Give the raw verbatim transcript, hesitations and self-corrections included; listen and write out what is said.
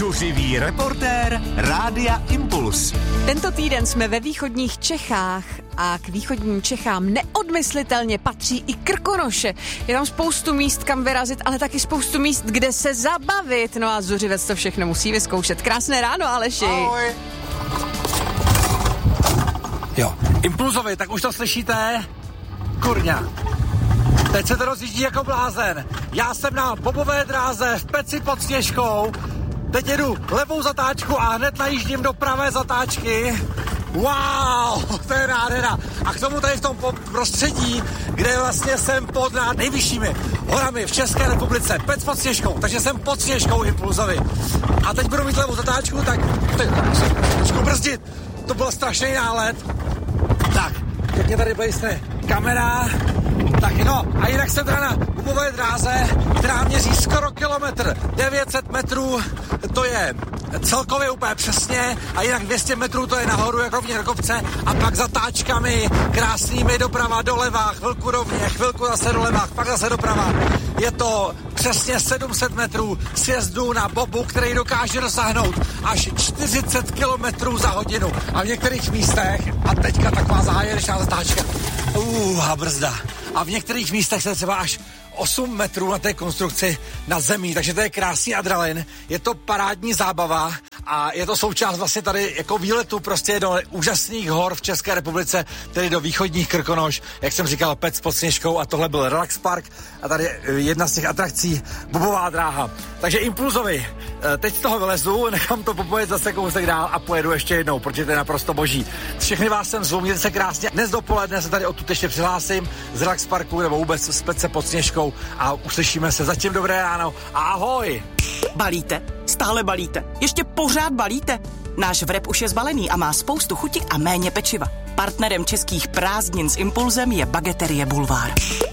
Zuřivý reportér Rádia Impuls. Tento týden jsme ve východních Čechách a k východním Čechám neodmyslitelně patří i Krkonoše. Je tam spoustu míst, kam vyrazit, ale taky spoustu míst, kde se zabavit. No a Zuřivec to všechno musí vyzkoušet. Krásné ráno, Aleši. Ahoj. Jo, Impulzovi, tak už to slyšíte? Kurňa. Teď se to rozjíždí jako blázen. Já jsem na bobové dráze v Peci pod Sněžkou. Teď jedu levou zatáčku a hned najíždím do pravé zatáčky. Wow, to je nádhera. A k tomu tady v tom prostředí, kde vlastně jsem pod nejvyššími horami v České republice, Pec pod Sněžkou, takže jsem pod Sněžkou Impulzovi. A teď budu mít levou zatáčku, tak teď musím trošku brzdit. To byl strašný nálet. Tak, teď mě tady blízne kamera. Tak no, a jinak jsem teda na bubové dráze, která měří skoro kilometr, devět set metrů, to je celkově úplně přesně, a jinak dvě stě metrů to je nahoru, jak rovně do kopce, a pak zatáčkami krásnými doprava, doleva, chvilku rovně, chvilku zase doleva, pak zase doprava. Je to přesně sedm set metrů sjezdu na bobu, který dokáže dosáhnout až čtyřicet kilometrů za hodinu. A v některých místech, a teďka taková závěrečná zatáčka, uh, a brzda. A v některých místech se třeba až osm metrů na té konstrukci na zemi, takže to je krásný adrenalin, je to parádní zábava a je to součást vlastně tady jako výletu prostě do úžasných hor v České republice, tedy do východních Krkonoš, jak jsem říkal, Pec pod Sněžkou, a tohle byl Relax Park a tady jedna z těch atrakcí bobová dráha. Takže Impulzovi, teď z toho vylezu, nechám to popojet zase kousek dál a pojedu ještě jednou, protože to je naprosto boží. Všechny vás jsem zvu, mějte se krásně. Dnes dopoledne se tady odtud ještě přihlásím z Relax Parku nebo vůbec z Pece pod Sněžkou a uslyšíme se. Zatím dobré ráno a ahoj! Balíte? Stále balíte? Ještě pořád balíte? Náš vrep už je zbalený a má spoustu chuti a méně pečiva. Partnerem českých prázdnin s Impulzem je Bageterie Bulvár.